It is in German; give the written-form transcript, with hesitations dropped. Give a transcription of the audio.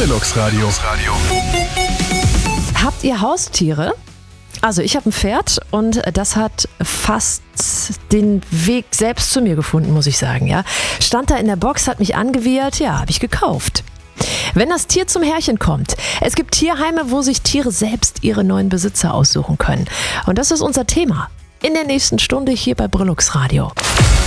Brillux Radio. Habt ihr Haustiere? Also ich habe ein Pferd und das hat fast den Weg selbst zu mir gefunden, muss ich sagen. Ja, stand da in der Box, hat mich angewiehert, ja, habe ich gekauft. Wenn das Tier zum Herrchen kommt, es gibt Tierheime, wo sich Tiere selbst ihre neuen Besitzer aussuchen können. Und das ist unser Thema in der nächsten Stunde hier bei Brillux Radio.